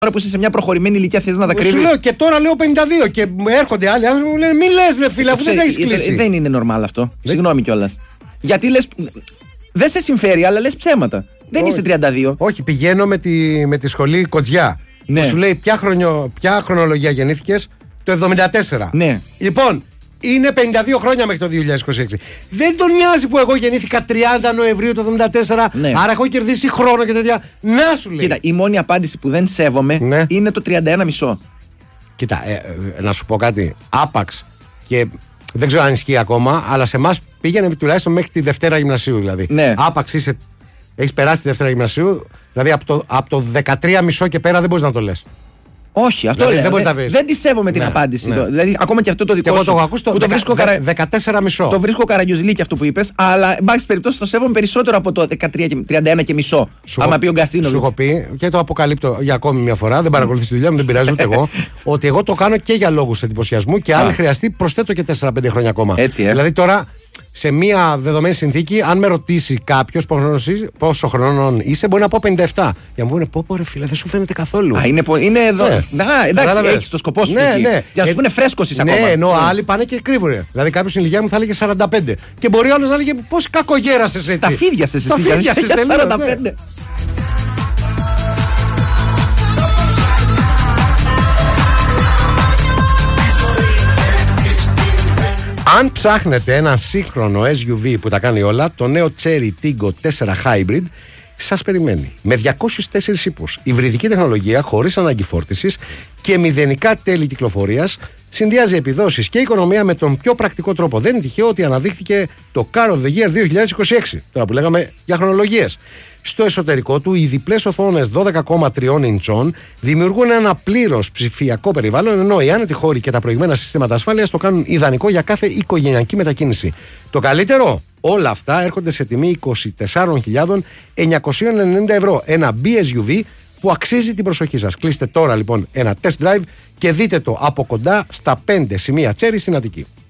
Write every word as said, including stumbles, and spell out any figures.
Τώρα που είσαι σε μια προχωρημένη ηλικία θες να τα κρύβεις. Σου λέω και τώρα λέω πενήντα δύο και έρχονται άλλοι άνθρωποι που μου λένε μη λες ρε φίλε, αφού δεν τα έχεις κλείσει. Δεν είναι normal αυτό. Συγγνώμη κιόλας. Γιατί λες. Δεν σε συμφέρει, αλλά λες ψέματα. Δεν είσαι τριάντα δύο. Όχι, πηγαίνω με τη, με τη σχολή Κοτζιά. Ναι. Που σου λέει ποια, χρονιο, ποια χρονολογία γεννήθηκες, το εβδομήντα τέσσερα. Ναι. Λοιπόν, είναι πενήντα δύο χρόνια μέχρι το δύο χιλιάδες είκοσι έξι. Δεν τον νοιάζει που εγώ γεννήθηκα τριάντα Νοεμβρίου το εβδομήντα τέσσερα, ναι. Άρα έχω κερδίσει χρόνο και τέτοια. Να σου λέει. Κοίτα, η μόνη απάντηση που δεν σέβομαι ναι. είναι το τριάντα ένα κόμμα πέντε. Κοίτα, ε, ε, να σου πω κάτι. Άπαξ και δεν ξέρω αν ισχύει ακόμα, αλλά σε εμάς πήγαινε τουλάχιστον μέχρι τη Δευτέρα Γυμνασίου δηλαδή. Ναι. Άπαξ είσαι. Έχεις περάσει τη Δευτέρα Γυμνασίου, δηλαδή από το, από το δεκατρία κόμμα πέντε και πέρα δεν μπορείς να το λες. Όχι, αυτό δηλαδή, λέω. Δεν, δεν, δεν τη σέβομαι την ναι, απάντηση. Ναι. Το, δηλαδή, ακόμα και αυτό το δικό και σου. Εγώ το έχω ακούσει το, το βρίσκω καρα... δεκατέσσερα κόμμα πέντε. Το βρίσκω καραγκιουζιλίκι αυτό που είπες, αλλά εν πάση περιπτώσει το σέβομαι περισσότερο από το δεκατρία, τριάντα ένα και μισό. Άμα πει ο Γκατσίνοβιτς. Σου έχω πει και το αποκαλύπτω για ακόμη μια φορά, δεν παρακολουθείς τη δουλειά μου, δεν πειράζει ούτε εγώ, ότι εγώ το κάνω και για λόγους εντυπωσιασμού και αν χρειαστεί προσθέτω και τέσσερα πέντε χρόνια ακόμα. Έτσι, ε. Δηλαδή τώρα. Σε μια δεδομένη συνθήκη, αν με ρωτήσει κάποιο πόσο χρονών είσαι, μπορεί να πω πενήντα επτά. Για να μου πούνε, πω πω ρε φίλε, δεν σου φαίνεται καθόλου. Α, είναι, είναι εδώ. Ναι. Να, εντάξει, έχεις το σκοπό σου. Ναι, εκεί. ναι. Για να σου πούνε φρέσκος είσαι ναι, ακόμα. Ναι, ενώ άλλοι πάνε και κρύβουνε. Δηλαδή κάποιο στην ηλικία μου θα έλεγε σαράντα πέντε. Και μπορεί ο άλλος να έλεγε πώς κακογέρασες έτσι. Τα φίδια σε εσύ. Τα φίδια σε σαράντα πέντε. Αν ψάχνετε ένα σύγχρονο ες γιου βι που τα κάνει όλα, το νέο Cherry Tiggo τέσσερα Hybrid σας περιμένει. Με διακόσιους τέσσερις ύπους, υβριδική τεχνολογία χωρίς ανάγκη φόρτισης και μηδενικά τέλη κυκλοφορίας, συνδυάζει επιδόσεις και οικονομία με τον πιο πρακτικό τρόπο. Δεν είναι τυχαίο ότι αναδείχθηκε το Car of the Year δύο χιλιάδες είκοσι έξι, τώρα που λέγαμε για χρονολογίες. Στο εσωτερικό του, οι διπλές οθόνες δώδεκα κόμμα τρία ιντσών δημιουργούν ένα πλήρως ψηφιακό περιβάλλον, ενώ οι άνετοι χώροι και τα προηγμένα συστήματα ασφάλειας το κάνουν ιδανικό για κάθε οικογενειακή μετακίνηση. Το καλύτερο, όλα αυτά έρχονται σε τιμή είκοσι τέσσερις χιλιάδες εννιακόσια ενενήντα ευρώ. Ένα μπι ες γιου βι που αξίζει την προσοχή σας. Κλείστε τώρα λοιπόν ένα test drive και δείτε το από κοντά στα πέντε σημεία Cherry στην Αττική.